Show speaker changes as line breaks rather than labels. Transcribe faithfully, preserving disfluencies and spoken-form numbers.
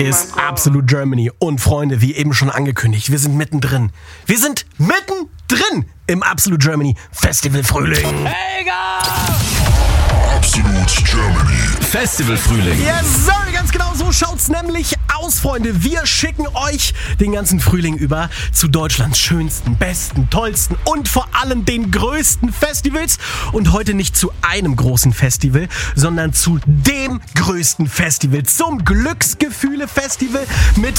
ist Absolute Germany. Und Freunde, wie eben schon angekündigt, wir sind mittendrin. Wir sind mittendrin im Absolute Germany Festival Frühling.
Absolute Germany
Festival Frühling.
Yes, sir, ganz genau so schaut's nämlich aus, Freunde. Wir schicken euch den ganzen Frühling über zu Deutschlands schönsten, besten, tollsten und vor allem den größten Festivals. Und heute nicht zu einem großen Festival, sondern zu dem größten Festival, zum Glücksgefühle-Festival mit